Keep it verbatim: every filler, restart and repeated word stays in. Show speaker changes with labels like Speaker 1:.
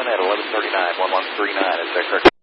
Speaker 1: at eleven thirty-nine, one one three nine, is that correct?